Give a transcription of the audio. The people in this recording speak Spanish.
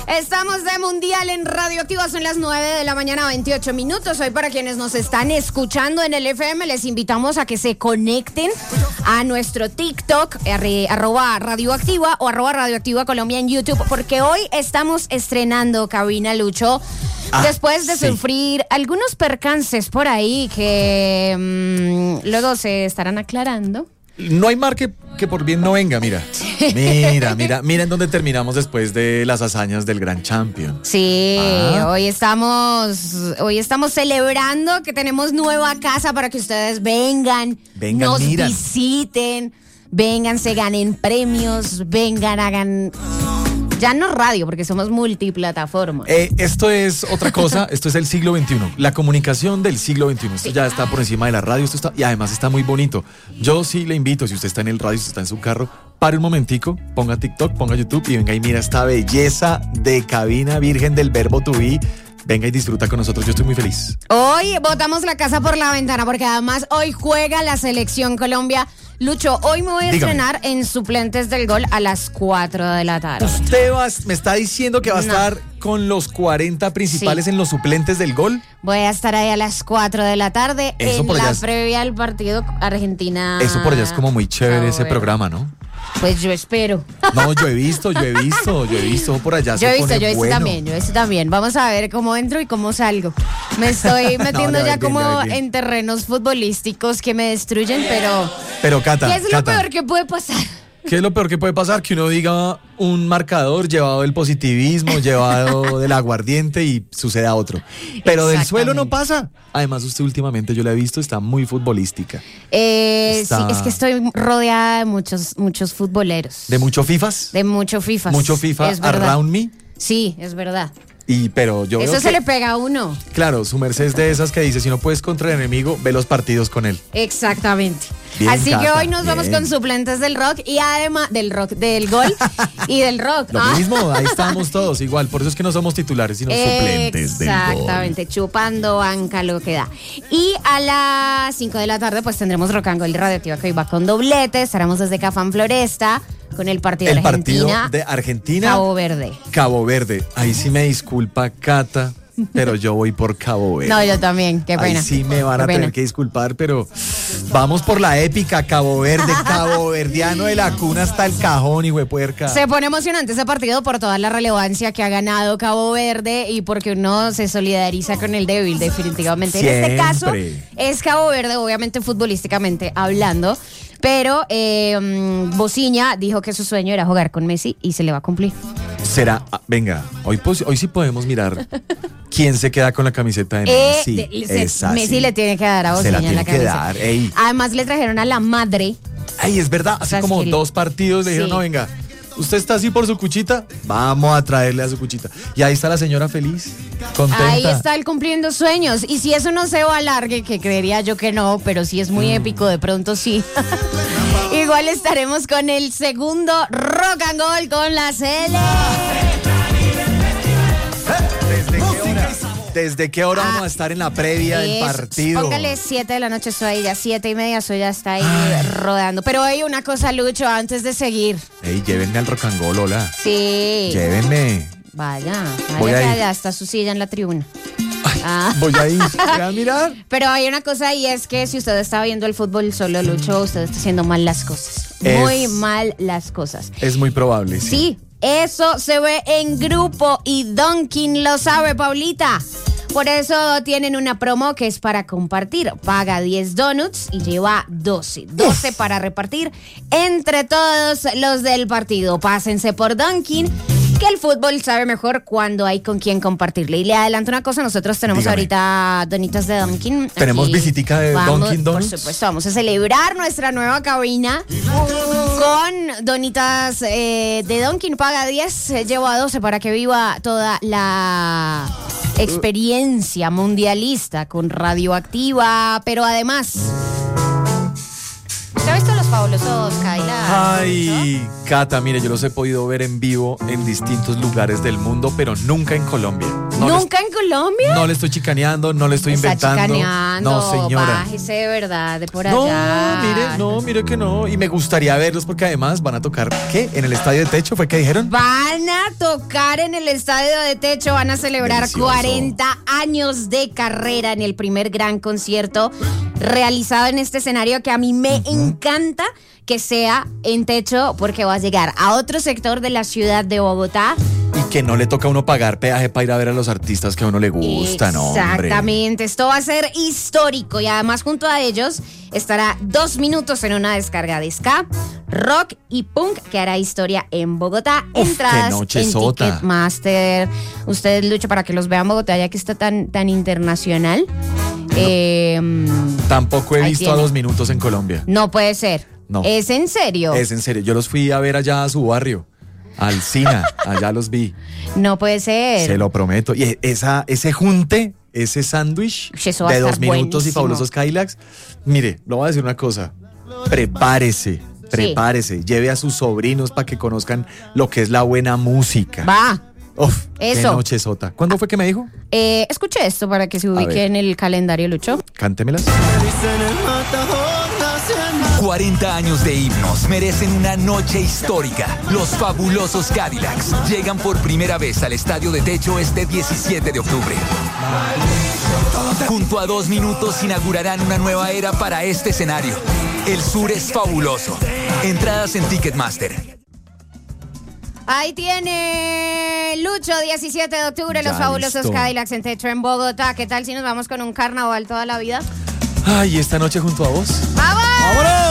Estamos de Mundial en Radioactiva, son las 9:28 a.m. Hoy, para quienes nos están escuchando en el FM, les invitamos a que se conecten a nuestro TikTok, arroba Radioactiva o arroba Radioactiva Colombia en YouTube, porque hoy estamos estrenando cabina, Lucho. Después de sufrir algunos percances por ahí que luego se estarán aclarando. No hay mar que por bien no venga, mira. Mira en dónde terminamos después de las hazañas del Gran Champion. Sí, hoy estamos celebrando que tenemos nueva casa para que ustedes vengan nos visiten, vengan, se ganen premios, vengan, hagan... Ya no radio, porque somos multiplataforma. Esto es otra cosa, esto es el siglo XXI, la comunicación del siglo XXI. Esto ya está por encima de la radio, y además está muy bonito. Yo sí le invito, si usted está en el radio, si usted está en su carro, pare un momentico, ponga TikTok, ponga YouTube y venga y mira esta belleza de cabina virgen del verbo to be. Venga y disfruta con nosotros, yo estoy muy feliz. Hoy botamos la casa por la ventana, porque además hoy juega la Selección Colombia. Lucho, hoy me voy a estrenar en Suplentes del Gol a las 4 de la tarde. ¿Usted me está diciendo que va a estar con los 40 principales en los Suplentes del Gol? Voy a estar ahí a las 4 de la tarde en la previa al partido Argentina. Eso por allá es como muy chévere ese programa, ¿no? Pues yo espero. No, yo he visto por allá. Yo he visto también. Vamos a ver cómo entro y cómo salgo. Me estoy metiendo en terrenos futbolísticos que me destruyen, Pero Cata, ¿qué es lo peor que puede pasar? ¿Qué es lo peor que puede pasar? Que uno diga un marcador llevado del positivismo, llevado del aguardiente y suceda otro. Pero del suelo no pasa. Además, usted últimamente, yo la he visto, está muy futbolística. Sí, es que estoy rodeada de muchos futboleros. ¿De mucho fifas? De mucho fifas. ¿Mucho FIFA around me? Sí, es verdad. Pero yo eso se le pega a uno. Claro, su merced es de esas que dice, si no puedes contra el enemigo, ve los partidos con él. Exactamente. Bien, así Cata, que hoy nos vamos con Suplentes del Rock y además del Gol y del rock. Lo mismo, ahí estamos todos igual, por eso es que no somos titulares, sino Suplentes del Gol. Exactamente, chupando banca lo que da. Y a las 5 de la tarde pues tendremos Rock and Roll de Radioactiva, que hoy va con doblete. Estaremos desde Cafán Floresta con el partido de Argentina. El partido de Argentina. Cabo Verde. Ahí sí me disculpa, Cata, pero yo voy por Cabo Verde. No, yo también, qué pena. Ahí sí me van a tener que disculpar, pero vamos por la épica Cabo Verde, caboverdiano de la cuna hasta el cajón, hijuepuerca. Se pone emocionante ese partido por toda la relevancia que ha ganado Cabo Verde y porque uno se solidariza con el débil, definitivamente. Siempre. En este caso es Cabo Verde, obviamente futbolísticamente hablando. Pero Bociña dijo que su sueño era jugar con Messi y se le va a cumplir. Será, venga, hoy sí podemos mirar quién se queda con la camiseta de Messi. Messi le tiene que dar a Bociña la camiseta. Además le trajeron a la madre. Ay, es verdad, hace como 2 partidos le dijeron, no, venga, usted está así por su cuchita, vamos a traerle a su cuchita. Y ahí está la señora feliz, contenta. Ahí está él cumpliendo sueños. Y si eso no se va a alargue, que creería yo que no, pero si es muy épico, de pronto sí. Igual estaremos con el segundo Rock and Roll con la Cele. ¿Desde qué hora vamos a estar en la previa del partido? Póngale 7 de la noche, soy ya 7:30, soy ya está ahí rodando. Pero hay una cosa, Lucho, antes de seguir. Llévenme al Rock and Roll, hola. Sí. Llévenme. Vaya que allá está su silla en la tribuna. Voy a ir a mirar. Pero hay una cosa, y es que si usted está viendo el fútbol solo, Lucho, usted está haciendo mal las cosas. Muy mal las cosas. Es muy probable, sí. Eso se ve en grupo y Dunkin' lo sabe, Paulita. Por eso tienen una promo que es para compartir. Paga 10 donuts y lleva 12 para repartir entre todos los del partido. Pásense por Dunkin', que el fútbol sabe mejor cuando hay con quien compartirle. Y le adelanto una cosa, nosotros tenemos ahorita donitas de Dunkin'. Tenemos visitica de Dunkin' Donuts. Por supuesto, vamos a celebrar nuestra nueva cabina con donitas de Dunkin'. Paga 10, lleva 12 para que viva toda la experiencia mundialista con Radioactiva. Pero además, ¿usted ha visto Los Fabulosos, Kaila? Ay, Cata, mire, yo los he podido ver en vivo en distintos lugares del mundo, pero nunca en Colombia. ¿Nunca en Colombia? No le estoy chicaneando, no le estoy inventando. Chicaneando, no, señora. Bájese de verdad, de por allá. Mire que no. Y me gustaría verlos porque además van a tocar, ¿qué? ¿En el Estadio de Techo fue que dijeron? Van a tocar en el Estadio de Techo, van a celebrar Delicioso. 40 años de carrera en el primer gran concierto realizado en este escenario que a mí me encanta que sea en Techo porque va a llegar a otro sector de la ciudad de Bogotá. Y que no le toca a uno pagar peaje para ir a ver a los artistas que a uno le gustan, hombre. Exactamente, esto va a ser histórico y además junto a ellos estará 2 minutos en una descarga de ska, rock y punk que hará historia en Bogotá. Uf, entradas qué noche en sota. Ticketmaster. Ustedes, Lucho, para que los vean Bogotá ya que está tan internacional. Tampoco he ahí visto tiene. a 2 minutos en Colombia. No puede ser. No. ¿Es en serio? Es en serio. Yo los fui a ver allá a su barrio, al Sina. Allá los vi. No puede ser. Se lo prometo. Y ese junte, ese sándwich Eso va a de 2 estar minutos buenísimo. y fabulosos Cadillacs. Mire, le voy a decir una cosa. Prepárese. Lleve a sus sobrinos para que conozcan lo que es la buena música. Va. Uf, Eso. qué noche sota. ¿Cuándo fue que me dijo? Escuche esto para que se ubique ver. en el calendario, Lucho. Cántemelas. 40 años de himnos merecen una noche histórica. Los fabulosos Cadillacs llegan por primera vez al Estadio de Techo este 17 de octubre. Junto a 2 minutos inaugurarán una nueva era para este escenario. El sur es fabuloso. Entradas en Ticketmaster. Ahí tiene Lucho, 17 de octubre, Ya los fabulosos listo. Cadillacs en Techo en Bogotá. ¿Qué tal si nos vamos con un carnaval toda la vida? Ay, esta noche junto a vos. ¡Vamos! ¡Vámonos!